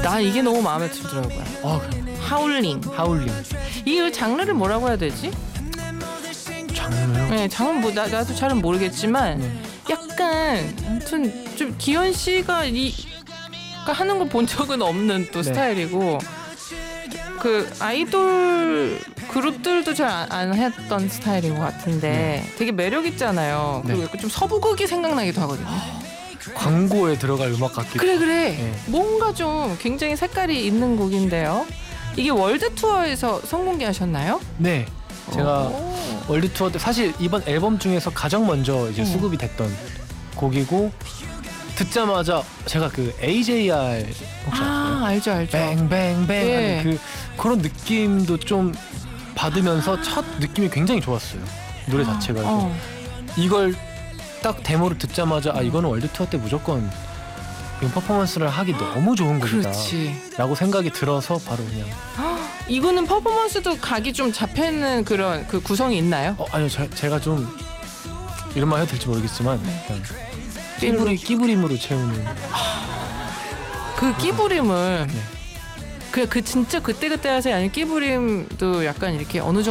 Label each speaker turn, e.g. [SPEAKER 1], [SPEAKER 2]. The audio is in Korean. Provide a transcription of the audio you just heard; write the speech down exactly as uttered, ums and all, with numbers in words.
[SPEAKER 1] 난 이게 너무 마음에 들더라고요.
[SPEAKER 2] 아, 그래.
[SPEAKER 1] 하울링.
[SPEAKER 2] 하울링.
[SPEAKER 1] 이 장르를 뭐라고 해야 되지?
[SPEAKER 2] 장르요?
[SPEAKER 1] 네, 장르 뭐 나, 나도 잘은 모르겠지만
[SPEAKER 2] 네.
[SPEAKER 1] 약간 아무튼 좀 기현 씨가 이 하는 거 본 적은 없는 또
[SPEAKER 2] 네.
[SPEAKER 1] 스타일이고 그 아이돌 그룹들도 잘 안 했던 스타일인 것 같은데
[SPEAKER 2] 네.
[SPEAKER 1] 되게 매력 있잖아요.
[SPEAKER 2] 네.
[SPEAKER 1] 그리고 약간 좀 서부극이 생각나기도 하거든요.
[SPEAKER 2] 광고에 들어갈 음악 같기도.
[SPEAKER 1] 그래 그래
[SPEAKER 2] 네.
[SPEAKER 1] 뭔가 좀 굉장히 색깔이 있는 곡인데요. 이게 월드 투어에서 선공개하셨나요?
[SPEAKER 2] 네. 제가
[SPEAKER 1] 오.
[SPEAKER 2] 월드 투어 때 사실 이번 앨범 중에서 가장 먼저 이제
[SPEAKER 1] 음.
[SPEAKER 2] 수급이 됐던 곡이고 듣자마자 제가 그 에이제이알 혹시 아세요?
[SPEAKER 1] 아 알죠 알죠.
[SPEAKER 2] 뱅뱅뱅
[SPEAKER 1] 예.
[SPEAKER 2] 하는 그 그런 느낌도 좀 받으면서 첫 느낌이 굉장히 좋았어요. 노래 자체가. 그래서
[SPEAKER 1] 어.
[SPEAKER 2] 이걸 딱 데모를 듣자마자 아 이거는 월드 투어 때 무조건 이런 퍼포먼스를 하기 너무 좋은 곡이다
[SPEAKER 1] 그렇지.
[SPEAKER 2] 라고 생각이 들어서 바로 그냥
[SPEAKER 1] 이거는 퍼포먼스도 각이 좀 잡혀있는 그런 그 구성이 있나요?
[SPEAKER 2] 어 아니요 제, 제가 좀 이런 말 해도 될지 모르겠지만 일단
[SPEAKER 1] 네.
[SPEAKER 2] 끼부리, 끼부림으로 채우는
[SPEAKER 1] 그 끼부림을
[SPEAKER 2] 네.
[SPEAKER 1] 그, 그 진짜 그때그때 하세요? 아니면 끼부림도 약간 이렇게 어느 정도